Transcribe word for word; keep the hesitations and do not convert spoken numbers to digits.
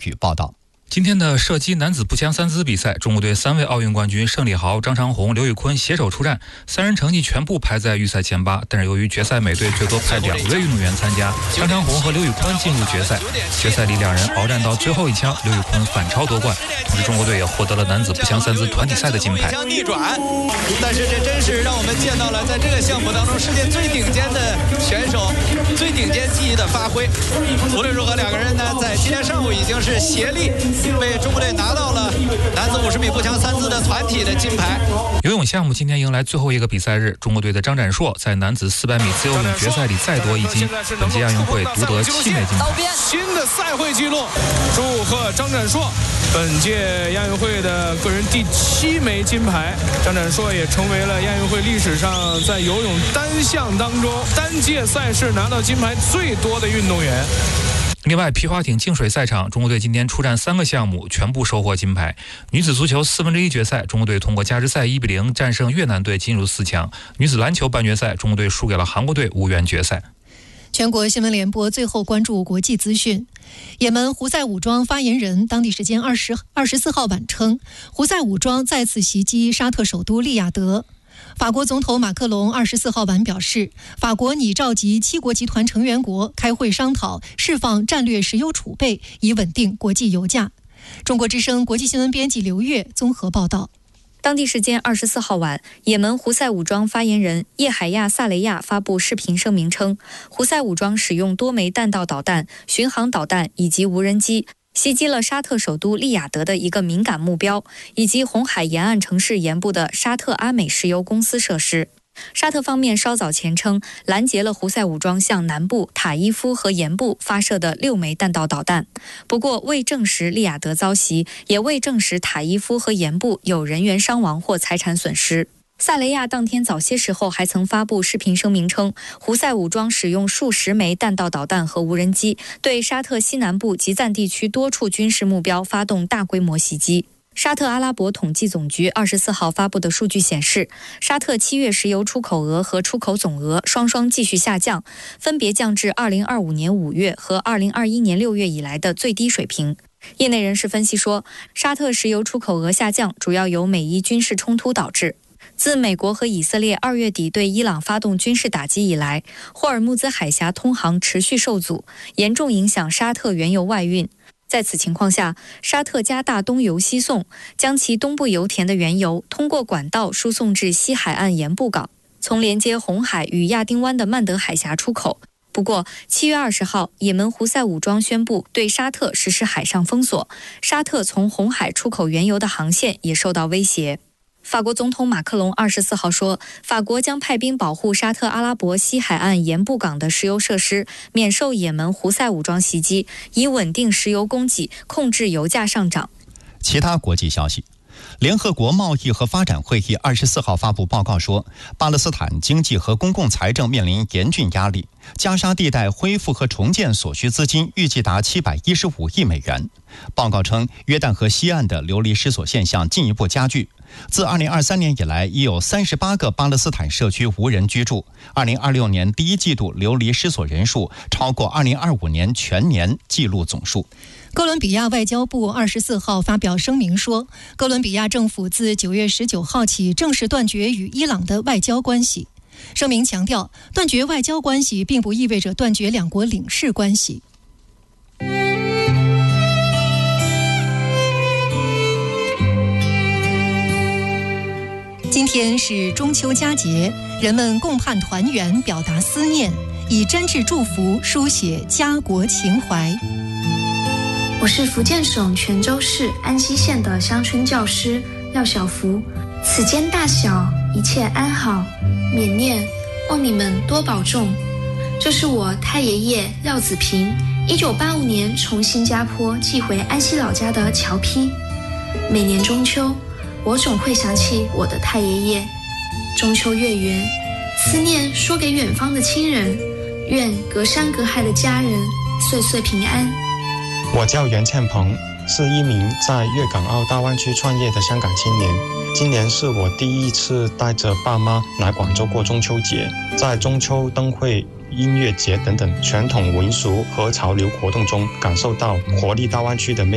宇报道。 今天的射击男子步枪三姿比赛，中国队三位奥运冠军盛礼豪、张长虹、刘宇坤携手出战，三人成绩全部排在预赛前八。但是由于决赛每队最多派两位运动员参加，张长虹和刘宇坤进入决赛。决赛里两人鏖战到最后一枪，刘宇坤反超夺冠。同时，中国队也获得了男子步枪三姿团体赛的金牌。 逆转，但是这真是让我们见到了在这个项目当中世界最顶尖的选手、最顶尖技艺的发挥。无论如何，两个人呢在今天上午已经是协力为中国队拿到了男子五十米步枪三姿的团体的金牌。 游泳项目今天迎来最后一个比赛日，中国队的张展硕在男子四百米自由泳决赛里再夺一金，本届亚运会独得七枚金牌。 新的赛会纪录，祝贺张展硕，本届亚运会的个人第七枚金牌。张展硕也成为了亚运会历史上在游泳单项当中单届赛事拿到金牌最多的运动员。 另外，皮划艇净水赛场，中国队今天出战三个项目，全部收获金牌。女子足球四分之一决赛，中国队通过加时赛一比零战胜越南队，进入四强。女子篮球半决赛，中国队输给了韩国队，无缘决赛。 全国新闻联播最后关注国际资讯。也门胡塞武装发言人当地时间二十二十四号晚称，胡塞武装再次袭击沙特首都利雅得。法国总统马克龙二十四号晚表示，法国拟召集七国集团成员国开会商讨释放战略石油储备，以稳定国际油价。中国之声国际新闻编辑刘月综合报道。 当地时间二十四号晚，也门胡塞武装发言人叶海亚·萨雷亚发布视频声明称，胡塞武装使用多枚弹道导弹、巡航导弹以及无人机袭击了沙特首都利雅得的一个敏感目标，以及红海沿岸城市沿部的沙特阿美石油公司设施。沙特方面稍早前称，拦截了胡塞武装向南部塔伊夫和沿部发射的六枚弹道导弹，不过未证实利雅得遭袭，也未证实塔伊夫和沿部有人员伤亡或财产损失。萨雷亚当天早些时候还曾发布视频声明称，胡塞武装使用数十枚弹道导弹和无人机，对沙特西南部吉赞地区多处军事目标发动大规模袭击。沙特阿拉伯统计总局二十四号发布的数据显示，沙特七月石油出口额和出口总额双双继续下降，分别降至二零二五年五月和二零二一年六月以来的最低水平。业内人士分析说，沙特石油出口额下降主要由美伊军事冲突导致。自美国和以色列二月底对伊朗发动军事打击以来，霍尔木兹海峡通航持续受阻，严重影响沙特原油外运。在此情况下，沙特加大东油西送，将其东部油田的原油通过管道输送至西海岸沿布港，从连接红海与亚丁湾的曼德海峡出口。不过，七月二十号，也门胡塞武装宣布对沙特实施海上封锁，沙特从红海出口原油的航线也受到威胁。法国总统马克龙二十四号说，法国将派兵保护沙特阿拉伯西海岸沿布港的石油设施，免受也门胡塞武装袭击，以稳定石油供给，控制油价上涨。 其他国际消息，联合国贸易和发展会议二十四号发布报告说，巴勒斯坦经济和公共财政面临严峻压力，加沙地带恢复和重建所需资金预计达七百一十五亿美元。报告称，约旦河西岸的流离失所现象进一步加剧。自二零二三年以来，已有三十八个巴勒斯坦社区无人居住。二零二六年第一季度流离失所人数超过二零二五年全年纪录总数。 哥伦比亚外交部二十四号发表声明说，哥伦比亚政府自九月十九号起正式断绝与伊朗的外交关系。声明强调，断绝外交关系并不意味着断绝两国领事关系。今天是中秋佳节，人们共盼团圆，表达思念，以真挚祝福书写家国情怀。 我是福建省泉州市安溪县的乡村教师廖小福，此间大小一切安好，缅念，望你们多保重。这是我太爷爷廖子平一九八五年从新加坡寄回安溪老家的侨批。每年中秋，我总会想起我的太爷爷。中秋月圆，思念说给远方的亲人，愿隔山隔海的家人岁岁平安。 我叫袁倩鹏，是一名在粤港澳大湾区创业的香港青年。今年是我第一次带着爸妈来广州过中秋节，在中秋灯会、音乐节等等传统民俗和潮流活动中，感受到活力大湾区的魅力。